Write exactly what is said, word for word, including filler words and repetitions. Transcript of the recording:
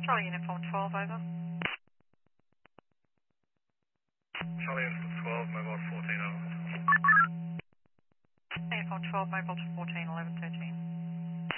Charlie Uniform twelve, over. Charlie Uniform twelve, mobile fourteen, over. Uniform twelve, mobile to fourteen, eleven, thirteen.